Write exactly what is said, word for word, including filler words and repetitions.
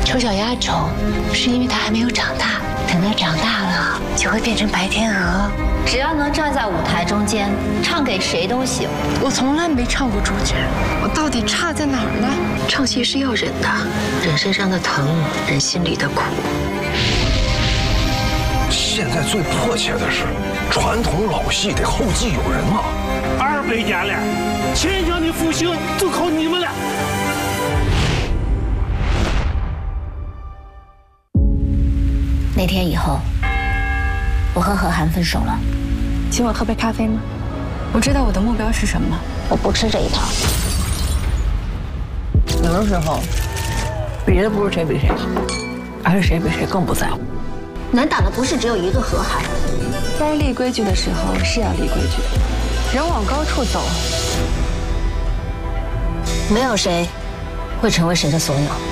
丑小鸭丑，是因为它还没有长大，等它长大了就会变成白天鹅。 只要能站在舞台中间，唱给谁都行。 我从来没唱过主角， 我到底差在哪儿了？ 唱戏是要忍的，忍身上的疼，忍心里的苦。 现在最迫切的是，传统老戏得后继有人啊！ 二百年了，秦腔的复兴就靠你们了。 那天以后，我和何涵分手了。 请我喝杯咖啡吗？我知道我的目标是什么。 我不吃这一套。 有的时候，比的不是谁比谁好，而是谁比谁更不在乎。 难打的不是只有一个何涵。 该立规矩的时候是要立规矩的。人往高处走， 没有谁会成为谁的所有。